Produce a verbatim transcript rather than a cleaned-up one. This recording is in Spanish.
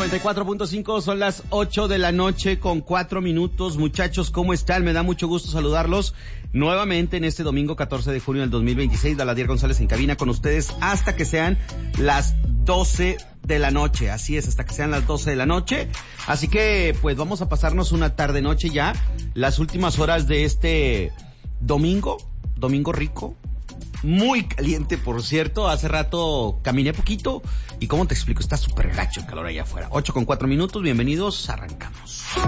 noventa y cuatro punto cinco, son las ocho de la noche con cuatro minutos. Muchachos, ¿cómo están? Me da mucho gusto saludarlos nuevamente en este domingo catorce de junio del dos mil veintiséis. Daladier González en cabina con ustedes hasta que sean las doce de la noche. Así es, hasta que sean las doce de la noche. Así que, pues, vamos a pasarnos una tarde-noche ya. Las últimas horas de este domingo, domingo rico. Muy caliente, por cierto. Hace rato caminé poquito y, ¿cómo te explico? Está súper gacho el calor allá afuera. ocho con cuatro minutos, bienvenidos, arrancamos.